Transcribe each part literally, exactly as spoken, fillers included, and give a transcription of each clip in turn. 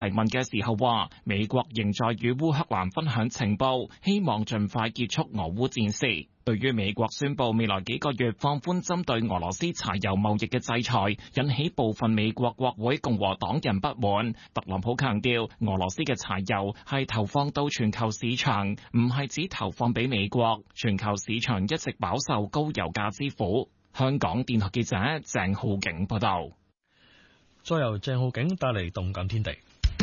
提問嘅時候話，美國仍在與烏克蘭分享情報，希望盡快結束俄烏戰事。對於美國宣布未來幾個月放寬針對俄羅斯柴油貿易嘅制裁，引起部分美國國會共和黨人不滿。特朗普強調，俄羅斯嘅柴油係投放到全球市場，唔係只投放俾美國。全球市場一直飽受高油價之苦。香港電台記者鄭浩景報道。 再由鄭浩景帶嚟動感天地。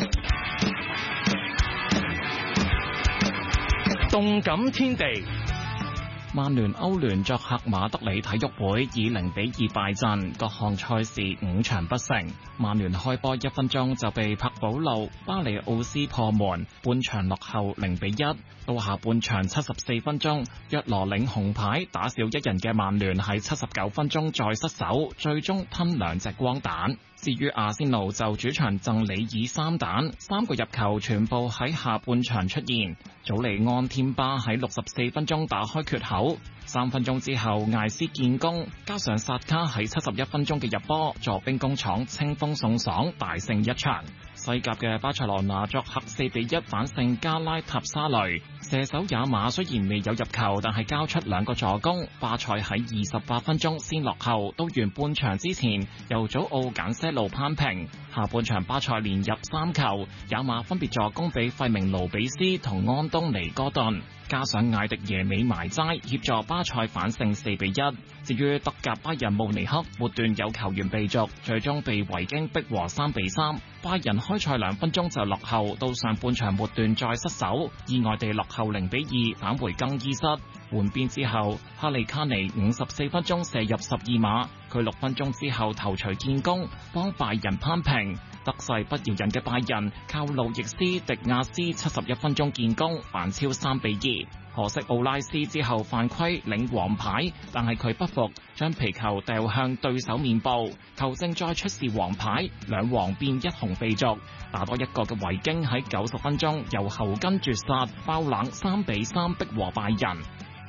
動感天地。曼聯歐聯作客馬德里體育會以零比二敗陣，各項賽事五場不勝。曼聯開波一分鐘就被柏保路、巴里奧斯破門，半場落後零比一。到下半場七十四分鐘，約羅領紅牌打少一人嘅曼聯喺七十九分鐘再失手，最終吞兩隻光蛋。至於阿仙奴就主場贈里爾三蛋，三個入球全部喺下半場出現。祖利安添巴喺六十四分鐘打開缺口，三分鐘之後艾斯建功，加上薩卡喺七十一分鐘嘅入波，助兵工廠清風送爽，大勝一場。西甲嘅巴塞羅那作客四比一反勝加拉塔沙雷，射手也馬雖然未有入球，但係交出兩個助攻。巴塞喺二十八分鐘先落後，到完半場之前由祖奧簡些路攀平。下半場巴塞連入三球，也馬分別助攻俾費明盧比斯同安東尼哥頓，加上艾迪耶美埋齋協助巴塞反勝四比一。至於德甲拜仁慕尼黑末段有球員被逐，最終被維京逼和三比三。拜仁開賽兩分鐘就落後，到上半場末段再失手，意外地落後零比二，返回更衣室。換邊之後，哈利卡尼五十四分鐘射入十二碼，佢六分鐘之後頭槌建功，幫拜仁攀平。得勢不饒人嘅拜仁靠路易斯迪亞斯七十一分鐘建功，反超三比二。可惜奧拉斯之後犯規領黃牌，但係佢不服，將皮球掉向對手面部，球證再出示黃牌，兩黃變一紅被逐。打多一個嘅維京喺九十分鐘由後根絕殺，爆冷三比三逼和拜仁。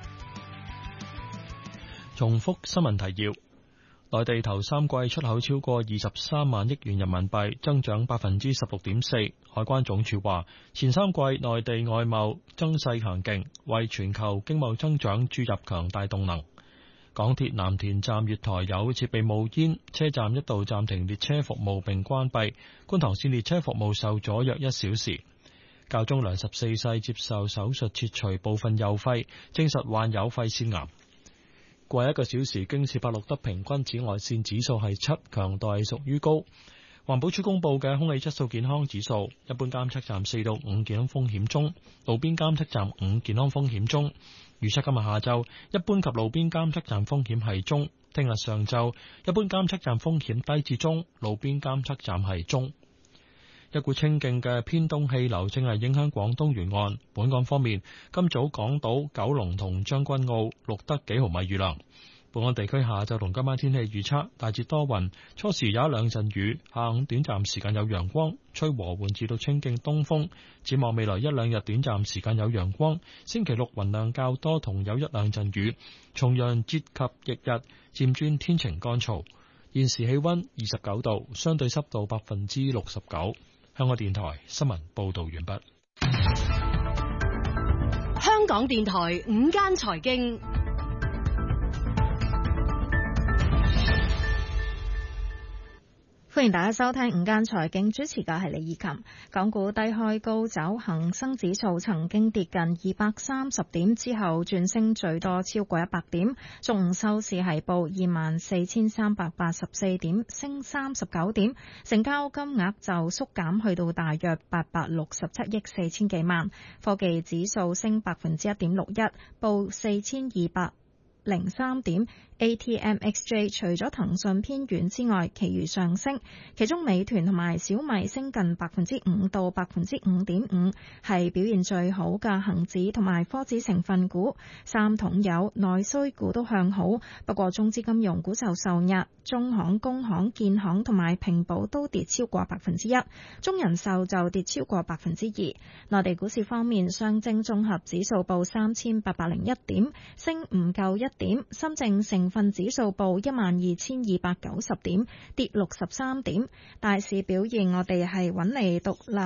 重複新聞提要：內地頭三季出口超過二十三萬億元人民幣，增長百分之十六點四。海關總署話，前三季內地外貿增勢強勁，為全球經貿增長注入強大動能。港鐵藍田站月台有設備冒煙，車站一度暫停列車服務並關閉，觀塘線列車服務受阻約一小時。教宗良十四世接受手術切除部分右肺，證實患有肺腺癌。過一個小時，京士柏錄得平均紫外線指數係七，強度係屬於高。環保署公布嘅空氣質素健康指數，一般監測站四到五健康風險中，路邊監測站五健康風險中。預測今日下晝一般及路邊監測站風險係中，聽日上晝一般監測站風險低至中，路邊監測站係中。一股清勁嘅偏東氣流正係影響廣東沿岸。本港方面，今早港島、九龍同將軍澳錄得幾毫米雨量。本港地區下晝同今晚天氣預測，大致多雲，初時有一兩陣雨，下午短暫時間有陽光，吹和緩至到清勁東風。展望未來一兩日短暫時間有陽光，星期六雲量較多同有一兩陣雨，重陽節及翌日漸轉天晴乾燥。現時氣溫二十九度，相對濕度百分之六十九。香港電台新聞報道完畢。 香港電台午間財經， 歡迎大家收聽午間財經，主持嘅係李以琴。港股低開高走，恒生指數曾經跌近二百三十點之後轉升最多超過一百點，中午收市係報二萬四千三百八十四點，升三十九點，成交金額就縮減去到大約八百六十七億四千幾萬。科技指數升百分之一點六一，報四千二百零三點。A T M X J 除咗騰訊偏軟之外，其餘上升，其中美團同埋小米升近百分之五到百分之五點五，係表現最好嘅恒指同埋科指成分股。三桶油、內需股都向好，不過中資金融股就受壓，中行、工行、建行同埋平保都跌超過百分之一，中人壽就跌超過百分之二。內地股市方面，上證綜合指數報三千八百零一點，升唔夠一點；深證成份指數報一萬二千二百九十點，跌六十三點。大市表現，我哋係揾嚟獨立